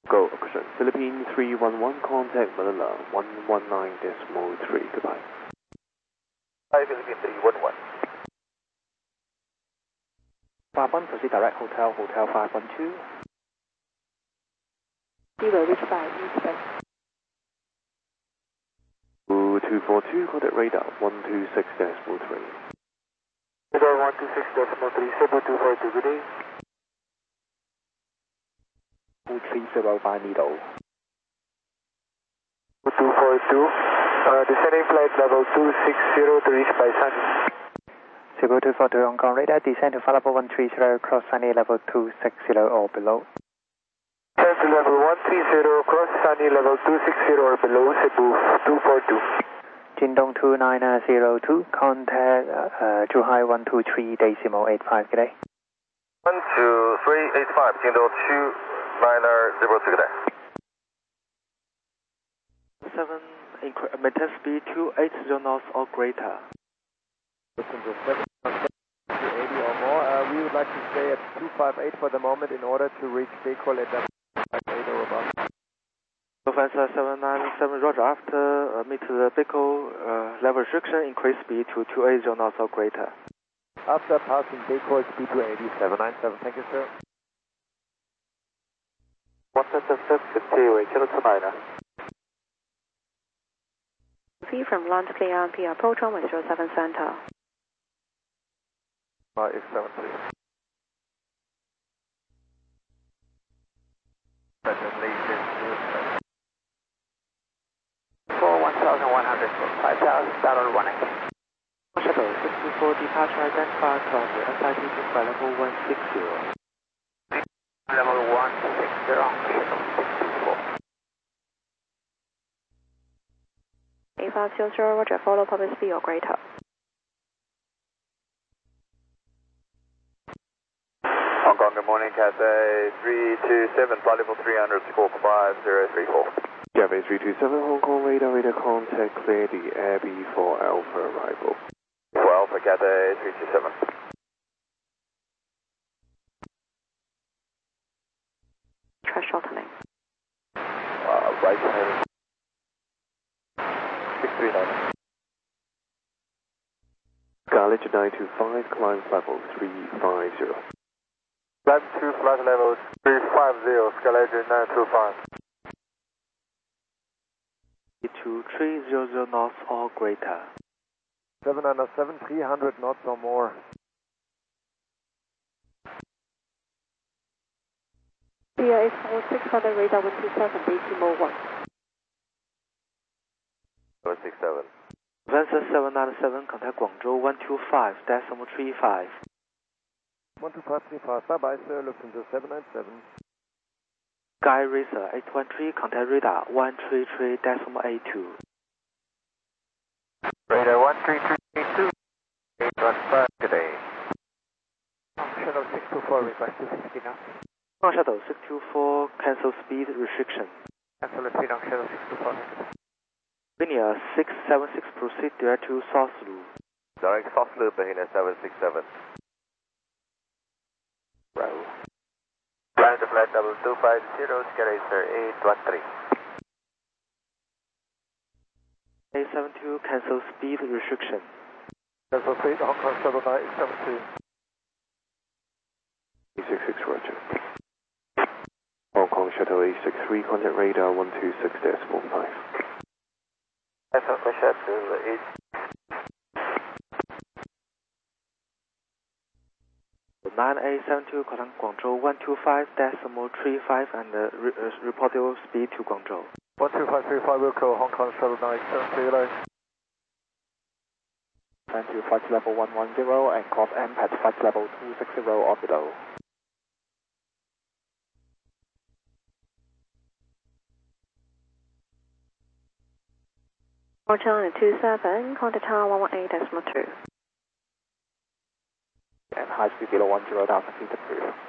Go, Ocean. Philippine 311, contact Manila 119.3, goodbye. Hi, Philippine 311. 51, proceed direct hotel, hotel 512. Zero, reach by Eastern. 242, contact radar 126.3. Radar 126.3, Cebu 242, good day. 2305 Needle. 242, descending flight level 260 to reach by Sunny. Cebu 242 Hong Kong radar, descend to flight level 130, cross Sunny level 260 or below. Descend to level 130, cross Sunny level 260 or below, Cebu 242. Jingdong 2902, contact Zhuhai 123.85, good day. 12385, Jingdong 2902, good day. 7, maintain speed 280 knots or greater. Listen to 780 or more. We would like to stay at 258 for the moment in order to reach Decol at 258 or above. Lufthansa 797, roger. After meet the Bicol level restriction, increase speed to 280 knots or greater. After passing Decol, speed to 80, 797. Thank you, sir. 177, Kilo 29. V from London KRP, approach on 107 center. 573. For 1100 foot, 5,000 running. Shuttle 64 departure identified from the SIT to flight level 160. Level 160, shuttle 624. 8500, roger, follow public speed or greater. Hong Kong, good morning, Cathay 327, flight level 300, score 5034. Cathay 327, Hong Kong radar contact, clear the Abbey for Alpha arrival. 12 for Cathay 327. Try shortening. Right hand. 639. Scarlet 925, climb level 350. Climb to flight level 350, Scarlet 925. To 300 knots or greater. 797, 300 knots or more. Sierra 846, contact radar 127, decimal 1. 167. Lufthansa 797, contact Guangzhou 125.35. 12535, bye bye, sir. Lufthansa 797. Sky Racer 813, contact radar 133.82. Radar 13382, 815, good day. Shuttle 624, request 250 knots. Shuttle 624, cancel speed restriction. Cancel the speed on shuttle 624. Linear 676, proceed direct to South Loop. Direct South Loop, Linear 767. Row. Climb to flight level 250, Sky Racer 813. 872, cancel speed restriction. Cancel speed, Hong Kong 7972. 866, roger. Hong Kong Shuttle 863, contact radar 126.45. Hong Kong Shuttle 8. The 9872, contact Guangzhou 125.35 and report your speed to Guangzhou. 12535 will call Hong Kong Shuttle 973 line. Turn to flight level 110 and cross MPAD flight level 260 or below. China 27, contact tower 118.2. And high speed below 10,000 feet approved.